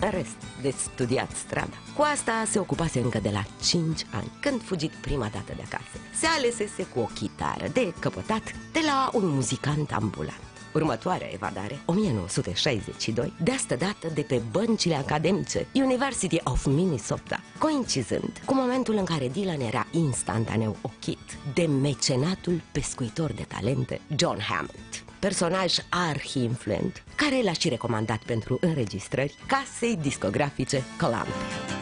În rest, de studiat strada. Cu asta se ocupase încă de la 5 ani, când fugit prima dată de acasă. Se alesese cu o chitară de căpătat de la un muzicant ambulant. Următoarea evadare, 1962, de asta dată de pe băncile academice University of Minnesota, coincidând cu momentul în care Dylan era instantaneu ochit de mecenatul pescuitor de talente John Hammond, personaj arhi-influent, care l-a și recomandat pentru înregistrări casei discografice Columbia.